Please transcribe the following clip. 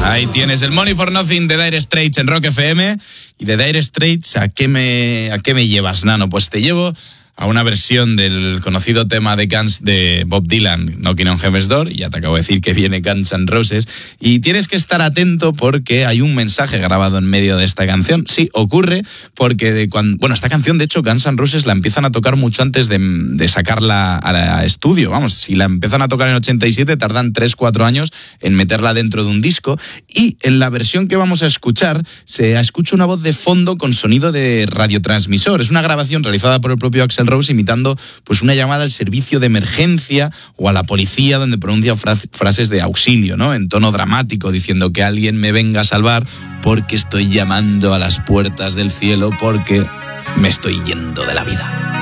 Ahí tienes el Money for Nothing de Dire Straits en Rock FM. Y de Dire Straits, ¿a qué me llevas, Nano? Pues te llevo a una versión del conocido tema de Guns de Bob Dylan, Knocking on Heaven's Door. Ya te acabo de decir que viene Guns N' Roses. Y tienes que estar atento porque hay un mensaje grabado en medio de esta canción. Sí, ocurre porque esta canción, de hecho, Guns N' Roses la empiezan a tocar mucho antes de sacarla a estudio. Vamos, si la empiezan a tocar en 87, tardan 3-4 años en meterla dentro de un disco. Y en la versión que vamos a escuchar, se escucha una voz de fondo con sonido de radiotransmisor. Es una grabación realizada por el propio Axl Rose imitando pues una llamada al servicio de emergencia o a la policía, donde pronuncia frases de auxilio, ¿no? En tono dramático, diciendo que alguien me venga a salvar porque estoy llamando a las puertas del cielo, porque me estoy yendo de la vida.